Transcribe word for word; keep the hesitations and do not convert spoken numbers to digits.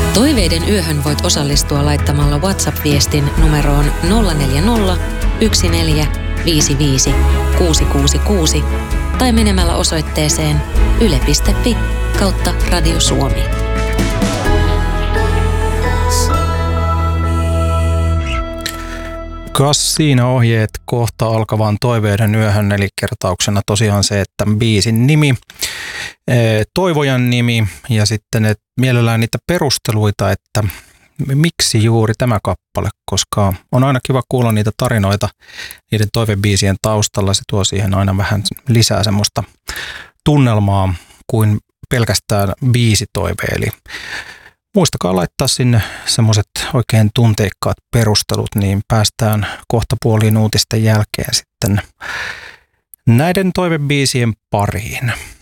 Toiveiden yöhön voit osallistua laittamalla WhatsApp-viestin numeroon nolla neljä nolla, yksi neljä, viisi viisi, kuusi kuusi kuusi tai menemällä osoitteeseen yle piste fi kautta Radio Suomi. Kas siinä ohjeet kohta alkavaan toiveiden yöhön, eli kertauksena tosiaan se, että biisin nimi, toivojan nimi ja sitten et mielellään niitä perusteluita, että miksi juuri tämä kappale, koska on aina kiva kuulla niitä tarinoita niiden toivebiisien taustalla. Se tuo siihen aina vähän lisää semmoista tunnelmaa kuin pelkästään biisitoive. Eli muistakaa laittaa sinne semmoiset oikein tunteikkaat perustelut, niin päästään kohta puoliin uutisten jälkeen sitten näiden toivebiisien pariin.